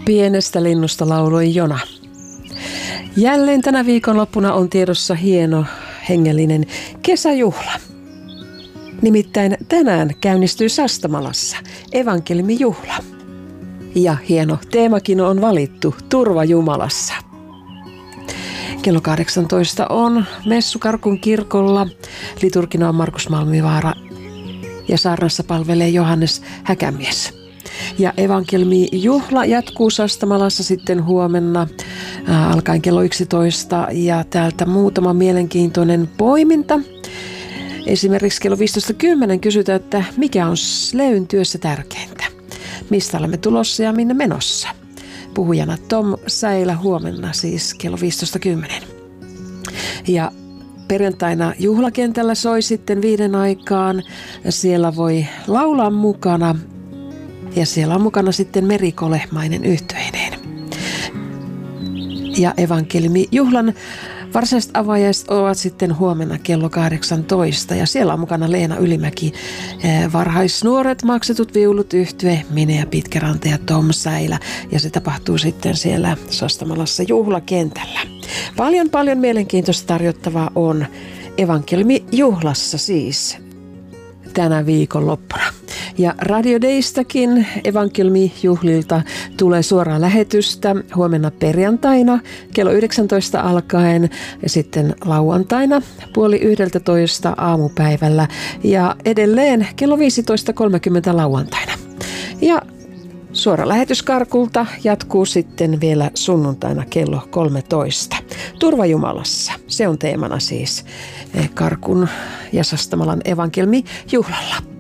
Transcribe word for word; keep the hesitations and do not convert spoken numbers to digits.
Pienestä linnusta lauloi Jona. Jälleen tänä viikonloppuna on tiedossa hieno hengellinen kesäjuhla. Nimittäin tänään käynnistyy Sastamalassa evankeliumijuhla. Ja hieno teemakin on valittu, turva Jumalassa. Kello kahdeksantoista on messu Karkun kirkolla. Liturgina on Markus Malmivaara ja saarnassa palvelee Johannes Häkämies. Ja evankeliumijuhla jatkuu Sastamalassa sitten huomenna ää, alkaen kello yksitoista ja täältä muutama mielenkiintoinen poiminta. Esimerkiksi kello viisitoista kymmenen kysytään, että mikä on Sleyn työssä tärkeintä? Mistä olemme tulossa ja minne menossa? Puhujana Tom Säilä huomenna siis kello viisitoista kymmenen. Ja perjantaina juhlakentällä soi sitten viiden aikaan. Siellä voi laulaa mukana ja siellä on mukana sitten Meri Kolehmainen yhtyeineen. Ja evankeliumijuhlan varsinaiset avajaiset ovat sitten huomenna kello kahdeksantoista ja siellä on mukana Leena Ylimäki, varhaisnuoret, maksetut viulut, yhtye, Mine ja Pitkäranta ja Tom Säilä ja se tapahtuu sitten siellä Sastamalassa juhlakentällä. Paljon paljon mielenkiintoista tarjottavaa on evankeliumijuhlassa siis tänä viikonloppuna. Ja Radio Daystakin evankeliumijuhlilta tulee suoraa lähetystä huomenna perjantaina kello yhdeksäntoista alkaen ja sitten lauantaina puoli yhdeltätoista aamupäivällä ja edelleen kello viisitoista kolmekymmentä lauantaina. Ja suora lähetys Karkulta jatkuu sitten vielä sunnuntaina kello kolmetoista. Turva Jumalassa, se on teemana siis Karkun ja Sastamalan evankeliumijuhlalla.